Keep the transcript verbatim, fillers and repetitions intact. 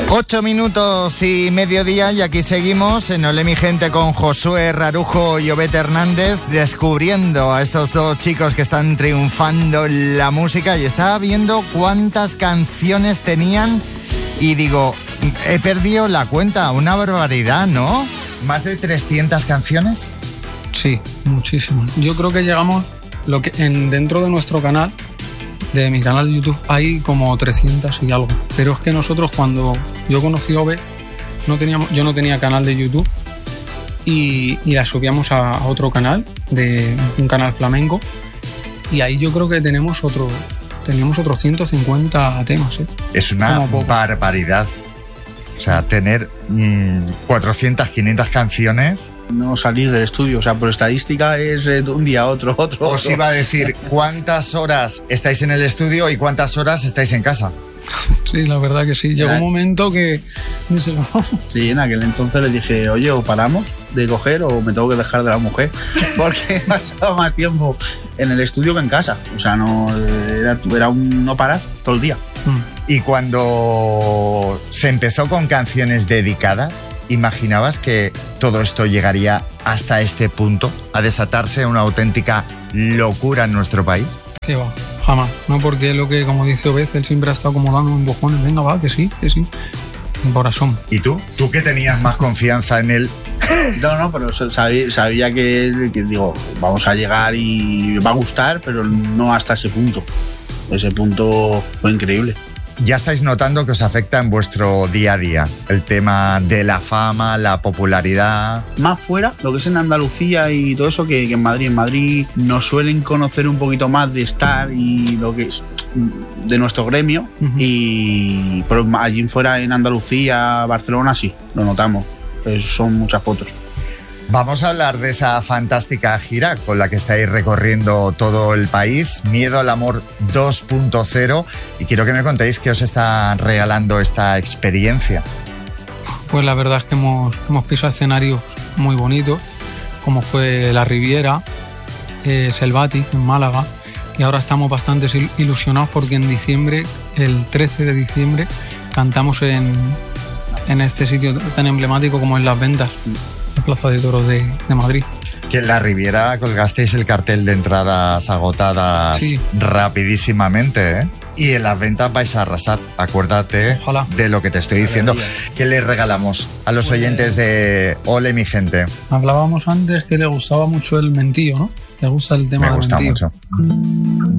Ocho minutos y mediodía y aquí seguimos en Ole mi gente con Josué Rarujo y Obed Hernández, descubriendo a estos dos chicos que están triunfando en la música, y estaba viendo cuántas canciones tenían y digo, he perdido la cuenta, una barbaridad, ¿no? ¿Más de trescientas canciones? Sí, muchísimas. Yo creo que llegamos, lo que en, dentro de nuestro canal, de mi canal de YouTube, hay como trescientas y algo. Pero es que nosotros, cuando yo conocí a Obed, no teníamos, yo no tenía canal de YouTube y, y la subíamos a, a otro canal, de un canal flamenco, y ahí yo creo que tenemos otro, teníamos otros ciento cincuenta temas, ¿eh? Es una barbaridad. O sea, tener mmm, cuatrocientas, quinientas canciones. No salir del estudio, o sea, por estadística es de un día a otro, otro. Os otro. iba a decir, ¿cuántas horas estáis en el estudio y cuántas horas estáis en casa? Sí, la verdad que sí. Llegó un momento que... Sí, en aquel entonces le dije, oye, o paramos de coger o me tengo que dejar de la mujer, porque he pasado más tiempo en el estudio que en casa. O sea, no era, era un no parar todo el día. Y cuando se empezó con canciones dedicadas, ¿imaginabas que todo esto llegaría hasta este punto, a desatarse una auténtica locura en nuestro país? Que va, jamás. No, porque lo que, como dice Obed, él siempre ha estado como dando un bojones. Venga, va, que sí, que sí. Mi corazón. ¿Y tú? ¿Tú que tenías más confianza en él? No, no, pero sabía, sabía que, que, digo, vamos a llegar y va a gustar, pero no hasta ese punto. Ese punto fue increíble. Ya estáis notando que os afecta en vuestro día a día el tema de la fama, la popularidad. Más fuera, lo que es en Andalucía y todo eso, que, que en Madrid. En Madrid nos suelen conocer un poquito más de estar y lo que es de nuestro gremio. Uh-huh. Y pero allí fuera, en Andalucía, Barcelona, sí, lo notamos. Pues son muchas fotos. Vamos a hablar de esa fantástica gira con la que estáis recorriendo todo el país, Miedo al Amor dos punto cero, y quiero que me contéis qué os está regalando esta experiencia. Pues la verdad es que hemos, hemos pisado escenarios muy bonitos, como fue La Riviera, eh, Selvatic en Málaga, y ahora estamos bastante ilusionados porque en diciembre, el trece de diciembre, cantamos en, en este sitio tan emblemático como es Las Ventas, Plaza de Toros de, de Madrid. Que en La Riviera colgasteis el cartel de entradas agotadas sí. rapidísimamente, ¿eh? Y en Las Ventas vais a arrasar. Acuérdate Ojalá. de lo que te estoy diciendo. ¿Qué le regalamos a los pues, oyentes de Ole mi gente? Hablábamos antes que le gustaba mucho el mentío, ¿no? Le gusta el tema Me del gusta mentío. mucho.